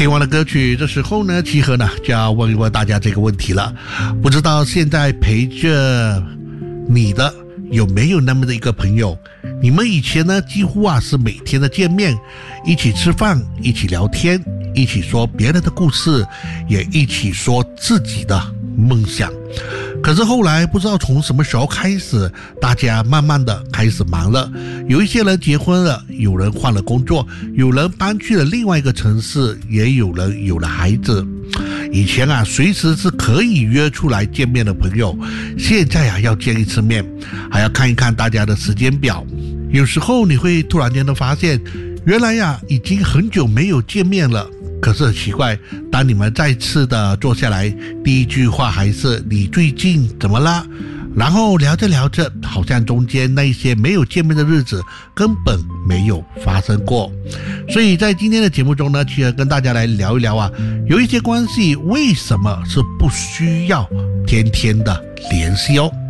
听完了歌曲，这时候呢，契合呢就要问一问大家这个问题了。不知道现在陪着你的有没有那么的一个朋友，你们以前呢几乎是每天的见面，一起吃饭，一起聊天，一起说别人的故事，也一起说自己的梦想。可是后来不知道从什么时候开始，大家慢慢的开始忙了，有一些人结婚了，有人换了工作，有人搬去了另外一个城市，也有人有了孩子。以前随时是可以约出来见面的朋友，现在要见一次面，还要看一看大家的时间表。有时候你会突然间的发现，原来已经很久没有见面了。可是很奇怪，当你们再次的坐下来，第一句话还是你最近怎么啦？然后聊着聊着，好像中间那些没有见面的日子根本没有发生过。所以在今天的节目中呢，其实跟大家来聊一聊有一些关系为什么是不需要天天的联系哦。